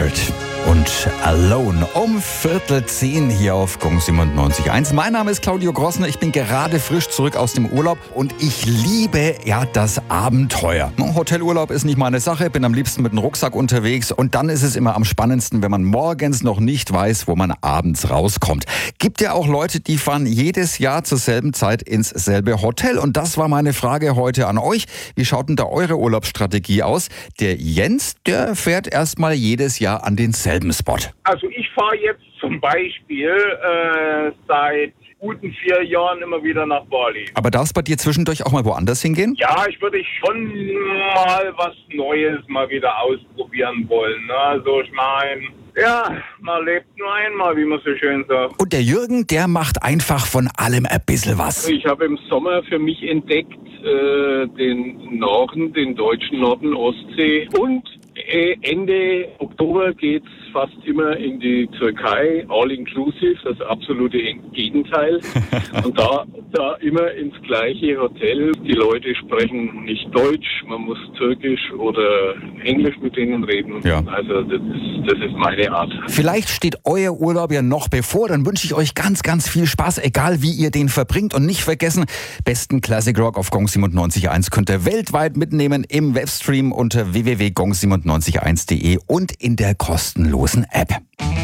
Heart und Alone um 9:45 hier auf Gong 97.1. Mein Name ist Claudio Grossner, ich bin gerade frisch zurück aus dem Urlaub und ich liebe das Abenteuer. Hotelurlaub ist nicht meine Sache, bin am liebsten mit dem Rucksack unterwegs und dann ist es immer am spannendsten, wenn man morgens noch nicht weiß, wo man abends rauskommt. Gibt ja auch Leute, die fahren jedes Jahr zur selben Zeit ins selbe Hotel und das war meine Frage heute an euch. Wie schaut denn da eure Urlaubsstrategie aus? Der Jens, der fährt erstmal jedes Jahr an denselben Spot. Also ich fahre jetzt zum Beispiel seit guten 4 Jahren immer wieder nach Bali. Aber darf es bei dir zwischendurch auch mal woanders hingehen? Ja, ich würde schon mal was Neues mal wieder ausprobieren wollen. Ne? Also ich meine, ja, man lebt nur einmal, wie man so schön sagt. Und der Jürgen, der macht einfach von allem ein bisschen was. Ich habe im Sommer für mich entdeckt den Norden, den deutschen Norden, Ostsee. Und Ende Oktober geht's fast immer in die Türkei, all inclusive, das absolute Gegenteil. Und da immer ins gleiche Hotel. Die Leute sprechen nicht Deutsch, man muss Türkisch oder Englisch mit denen reden. Ja. Also das ist meine Art. Vielleicht steht euer Urlaub ja noch bevor, dann wünsche ich euch ganz, ganz viel Spaß, egal wie ihr den verbringt. Und nicht vergessen, besten Classic Rock auf Gong 97.1 könnt ihr weltweit mitnehmen im Webstream unter www.gong97.1.de und in der kostenlosen App.